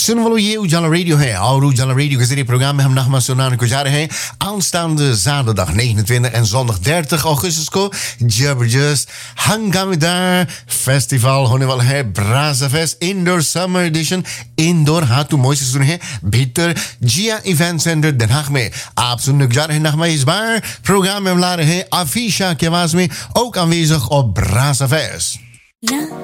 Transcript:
सुन वालों ये उजाला रेडियो है और उजाला रेडियो के जरिए प्रोग्राम में हम nogmaals सुनाने को जा रहे हैं aanstaande zaterdag 29 en zondag 30 augustus को जबरदस्त हंगामेदार फेस्टिवल होने वाला है ब्राजा fest indoor summer addition indoor हाँ तू मोई से सुने हैं भीतर जिया इवेंट सेंटर Den Haag में आप सुनने को जा रहे हैं नगमा इस बार प्रोग्राम में हम ला रहे हैं अफीशा की आवाज में ook aanwezig op Braza Fest.